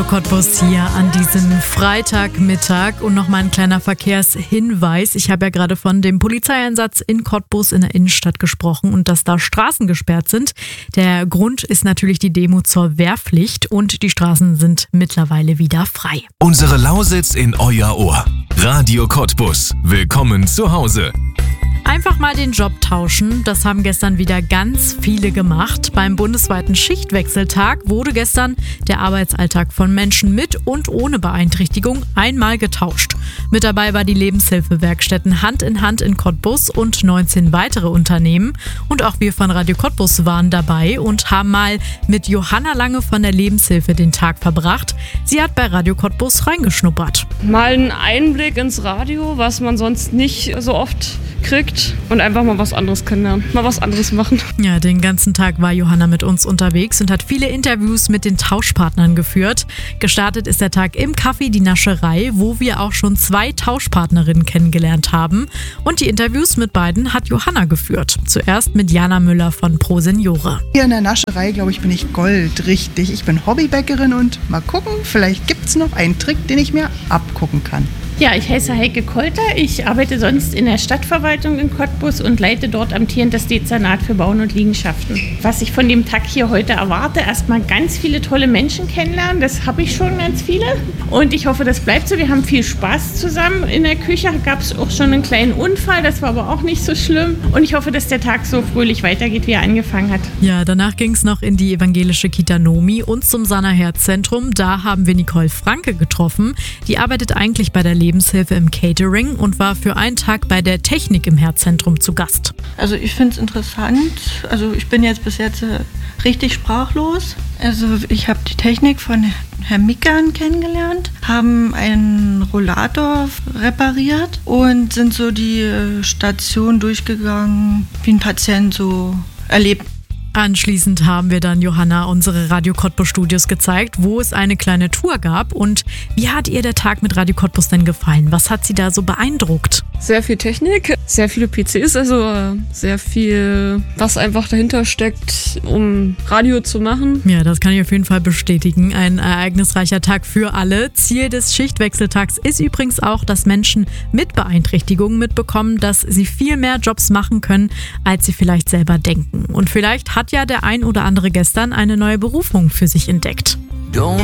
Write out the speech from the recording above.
Cottbus hier an diesem Freitagmittag und nochmal ein kleiner Verkehrshinweis. Ich habe ja gerade von dem Polizeieinsatz in Cottbus in der Innenstadt gesprochen und dass da Straßen gesperrt sind. Der Grund ist natürlich die Demo zur Wehrpflicht und die Straßen sind mittlerweile wieder frei. Unsere Lausitz in euer Ohr. Radio Cottbus. Willkommen zu Hause. Einfach mal den Job tauschen, das haben gestern wieder ganz viele gemacht. Beim bundesweiten Schichtwechseltag wurde gestern der Arbeitsalltag von Menschen mit und ohne Beeinträchtigung einmal getauscht. Mit dabei war die Lebenshilfewerkstätten Hand in Cottbus und 19 weitere Unternehmen. Und auch wir von Radio Cottbus waren dabei und haben mal mit Johanna Lange von der Lebenshilfe den Tag verbracht. Sie hat bei Radio Cottbus reingeschnuppert. Mal einen Einblick ins Radio, was man sonst nicht so oft kriegt und einfach mal was anderes kennenlernen, mal was anderes machen. Ja, den ganzen Tag war Johanna mit uns unterwegs und hat viele Interviews mit den Tauschpartnern geführt. Gestartet ist der Tag im Café Die Nascherei, wo wir auch schon 2 Tauschpartnerinnen kennengelernt haben. Und die Interviews mit beiden hat Johanna geführt. Zuerst mit Jana Müller von Pro Seniore. Hier in der Nascherei, glaube ich, bin ich goldrichtig. Ich bin Hobbybäckerin und mal gucken, vielleicht gibt es noch einen Trick, den ich mir abgucken kann. Ja, ich heiße Heike Kolter. Ich arbeite sonst in der Stadtverwaltung in Cottbus und leite dort amtierend das Dezernat für Bauen und Liegenschaften. Was ich von dem Tag hier heute erwarte, erstmal ganz viele tolle Menschen kennenlernen. Das habe ich schon ganz viele. Und ich hoffe, das bleibt so. Wir haben viel Spaß zusammen. In der Küche gab es auch schon einen kleinen Unfall. Das war aber auch nicht so schlimm. Und ich hoffe, dass der Tag so fröhlich weitergeht, wie er angefangen hat. Ja, danach ging es noch in die evangelische Kita Nomi und zum Sanna-Herz-Zentrum. Da haben wir Nicole Franke getroffen. Die arbeitet eigentlich bei der Lebenshilfe im Catering und war für einen Tag bei der Technik im Herzzentrum zu Gast. Also ich finde es interessant. Also ich bin jetzt bis jetzt richtig sprachlos. Also ich habe die Technik von Herrn Mickern kennengelernt, haben einen Rollator repariert und sind so die Station durchgegangen, wie ein Patient so erlebt. Anschließend haben wir dann Johanna unsere Radio Cottbus Studios gezeigt, wo es eine kleine Tour gab. Und wie hat ihr der Tag mit Radio Cottbus denn gefallen? Was hat sie da so beeindruckt? Sehr viel Technik, sehr viele PCs, also sehr viel, was einfach dahinter steckt, um Radio zu machen. Ja, das kann ich auf jeden Fall bestätigen. Ein ereignisreicher Tag für alle. Ziel des Schichtwechseltags ist übrigens auch, dass Menschen mit Beeinträchtigungen mitbekommen, dass sie viel mehr Jobs machen können, als sie vielleicht selber denken. Und vielleicht hat ja der ein oder andere gestern eine neue Berufung für sich entdeckt.